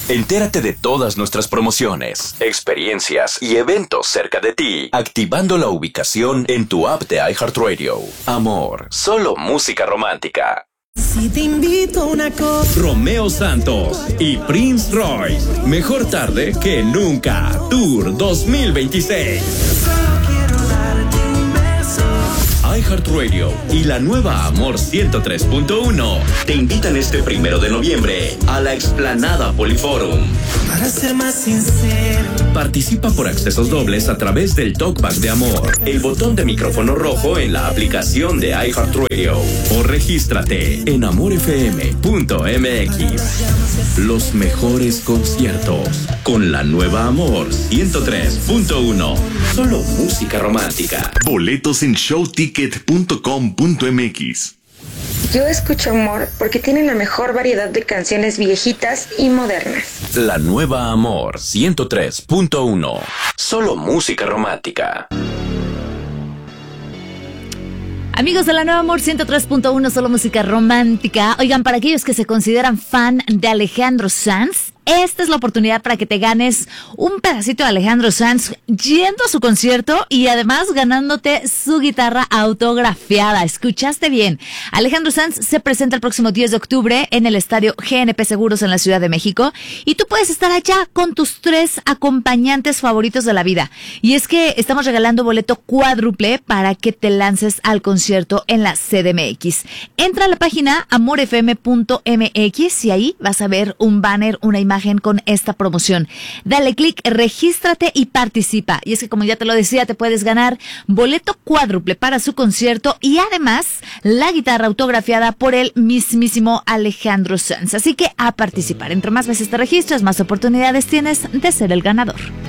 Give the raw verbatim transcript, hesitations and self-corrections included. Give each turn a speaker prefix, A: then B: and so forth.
A: Entérate de todas nuestras promociones, experiencias y eventos cerca de ti, activando la ubicación en tu app de iHeartRadio. Amor, solo música romántica.
B: Si te invito a una cosa.
C: Romeo Santos y Prince Royce. Mejor tarde que nunca. Tour dos mil veintiséis.
B: Solo quiero darte un beso.
C: iHeartRadio y la nueva Amor ciento tres punto uno te invitan este primero de noviembre a la explanada Poliforum.
B: Para ser más sincero,
C: Participa por accesos dobles a través del Talkback de Amor, el botón de micrófono rojo en la aplicación de iHeartRadio o regístrate en amor f m punto m x. Los mejores conciertos con la nueva Amor ciento tres punto uno. Solo música romántica.
D: Boletos en show ticket punto com punto m x.
E: Yo escucho Amor porque tiene la mejor variedad de canciones viejitas y modernas.
A: La nueva Amor ciento tres punto uno. Solo música romántica.
F: Amigos de la Nueva Amor ciento tres punto uno, solo música romántica. Oigan, para aquellos que se consideran fan de Alejandro Sanz, esta es la oportunidad para que te ganes un pedacito de Alejandro Sanz yendo a su concierto y además ganándote su guitarra autografiada. ¿Escuchaste bien? Alejandro Sanz se presenta el próximo diez de octubre en el estadio G N P Seguros en la Ciudad de México y tú puedes estar allá con tus tres acompañantes favoritos de la vida. Y es que estamos regalando boleto cuádruple para que te lances al concierto en la C D M X. Entra a la página amor f m punto m x y ahí vas a ver un banner, una imagen con esta promoción. Dale clic, regístrate y participa. Y es que, como ya te lo decía, te puedes ganar boleto cuádruple para su concierto y además la guitarra autografiada por el mismísimo Alejandro Sanz. Así que a participar. Entre más veces te registras, más oportunidades tienes de ser el ganador.